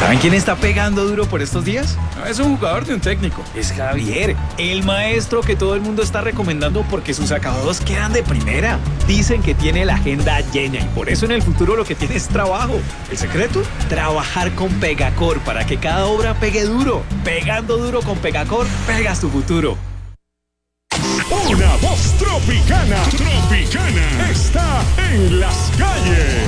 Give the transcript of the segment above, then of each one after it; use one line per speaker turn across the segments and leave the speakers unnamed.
¿Saben quién está pegando duro por estos días? No es un jugador de un técnico, es Javier, el maestro que todo el mundo está recomendando porque sus acabados quedan de primera. Dicen que tiene la agenda llena y por eso en el futuro lo que tiene es trabajo. ¿El secreto? Trabajar con Pegacor para que cada obra pegue duro. Pegando duro con Pegacor, pegas tu futuro.
Una voz tropicana está en las calles.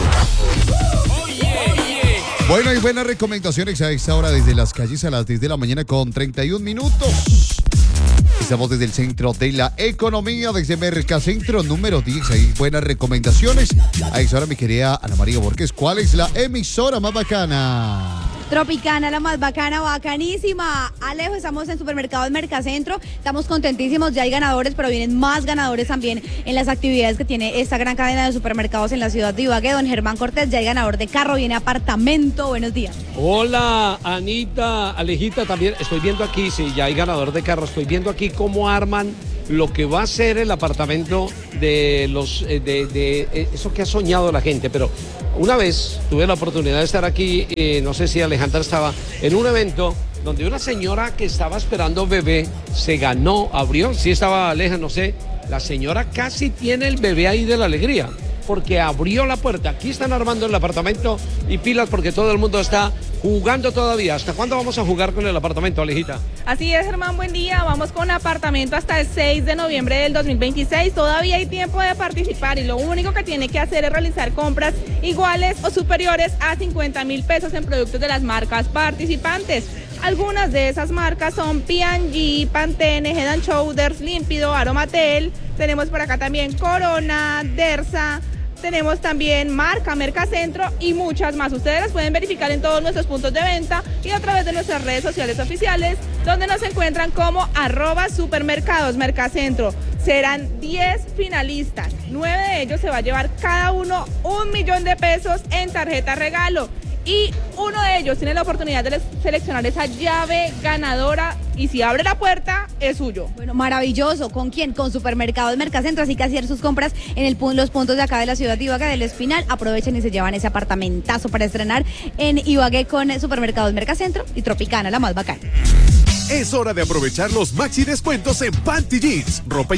Bueno, hay buenas recomendaciones a esta hora desde las calles a las 10 de la mañana con 31 minutos. Estamos desde el centro de la economía, desde Mercacentro número 10. Hay buenas recomendaciones. A esta hora, mi querida Ana María Borges, ¿cuál es la emisora más bacana?
Tropicana, la más bacana, bacanísima. Alejo, estamos en Supermercados Mercacentro, estamos contentísimos, ya hay ganadores, pero vienen más ganadores también en las actividades que tiene esta gran cadena de supermercados en la ciudad de Ibagué. Don Germán Cortés, ya hay ganador de carro, viene apartamento. Buenos días.
Hola, Anita, Alejita, también estoy viendo aquí, sí, ya hay ganador de carro, estoy viendo aquí cómo arman lo que va a ser el apartamento de los de eso que ha soñado la gente, pero una vez tuve la oportunidad de estar aquí, no sé si Alejandra estaba, en un evento donde una señora que estaba esperando bebé se ganó, abrió, sí estaba Aleja, no sé, la señora casi tiene el bebé ahí de la alegría, porque abrió la puerta. Aquí están armando el apartamento y pilas porque todo el mundo está jugando todavía. ¿Hasta cuándo vamos a jugar con el apartamento, Alejita?
Así es, Germán, buen día. Vamos con apartamento hasta el 6 de noviembre del 2026. Todavía hay tiempo de participar y lo único que tiene que hacer es realizar compras iguales o superiores a 50,000 pesos en productos de las marcas participantes. Algunas de esas marcas son P&G, Pantene, Head & Shoulders, Límpido, Aromatel. Tenemos por acá también Corona, Dersa. Tenemos también marca Mercacentro y muchas más. Ustedes las pueden verificar en todos nuestros puntos de venta y a través de nuestras redes sociales oficiales, donde nos encuentran como @supermercados Mercacentro. Serán 10 finalistas. 9 de ellos se va a llevar cada uno 1,000,000 de pesos en tarjeta regalo. Y uno de ellos tiene la oportunidad de seleccionar esa llave ganadora y si abre la puerta, es suyo.
Bueno, maravilloso. ¿Con quién? Con Supermercados Mercacentro, así que hacer sus compras en los puntos de acá de la ciudad de Ibagué, del Espinal. Aprovechen y se llevan ese apartamentazo para estrenar en Ibagué con Supermercados Mercacentro y Tropicana, la más bacana.
Es hora de aprovechar los maxi descuentos en Panty Jeans, ropa